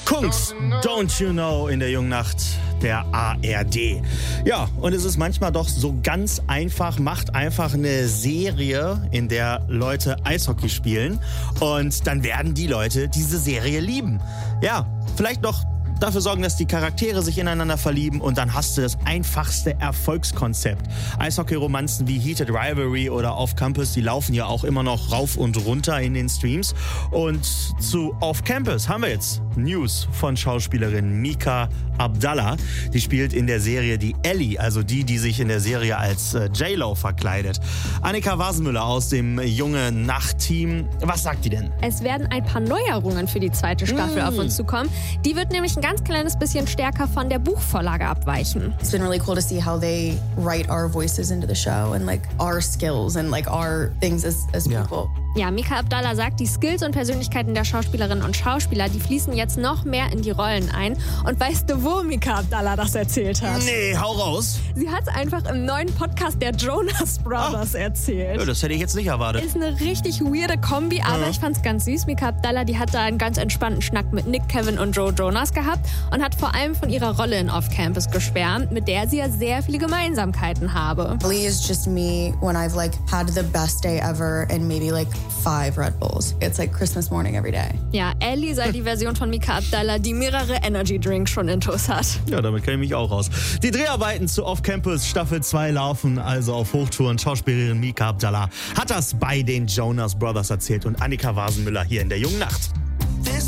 Kungs, Don't You Know in der Jungen Nacht der ARD. Ja, und es ist manchmal doch so ganz einfach, macht einfach eine Serie, in der Leute Eishockey spielen und dann werden die Leute diese Serie lieben. Ja, vielleicht noch dafür sorgen, dass die Charaktere sich ineinander verlieben und dann hast du das einfachste Erfolgskonzept. Eishockey-Romanzen wie Heated Rivalry oder Off Campus, die laufen ja auch immer noch rauf und runter in den Streams. Und zu Off Campus haben wir jetzt News von Schauspielerin Mika Abdallah. Die spielt in der Serie die Ellie, also die sich in der Serie als J-Lo verkleidet. Annika Wasenmüller aus dem Junge Nacht-Team. Was sagt die denn? Es werden ein paar Neuerungen für die zweite Staffel auf uns zukommen. Die wird nämlich ein ganz kleines bisschen stärker von der Buchvorlage abweichen. It's been really cool to see how they write our voices into the show and like our skills and like our things as people. Ja, Mika Abdallah sagt, die Skills und Persönlichkeiten der Schauspielerinnen und Schauspieler, die fließen jetzt noch mehr in die Rollen ein. Und weißt du, wo Mika Abdallah das erzählt hat? Nee, hau raus. Sie hat es einfach im neuen Podcast der Jonas Brothers erzählt. Ja, das hätte ich jetzt nicht erwartet. Ist eine richtig weirde Kombi, aber ich fand's ganz süß. Mika Abdallah, die hat da einen ganz entspannten Schnack mit Nick, Kevin und Joe Jonas gehabt und hat vor allem von ihrer Rolle in Off Campus geschwärmt, mit der sie ja sehr viele Gemeinsamkeiten habe. Ellie is just me when I've like had the best day ever and maybe like 5 Red Bulls. It's like Christmas morning every day. Ja, Ellie sei die Version von Mika Abdallah, die mehrere Energy Drinks schon intus hat. Ja, damit kenne ich mich auch aus. Die Dreharbeiten zu Off Campus Staffel 2 laufen also auf Hochtouren. Schauspielerin Mika Abdallah hat das bei den Jonas Brothers erzählt und Annika Wasenmüller hier in der Jungen Nacht.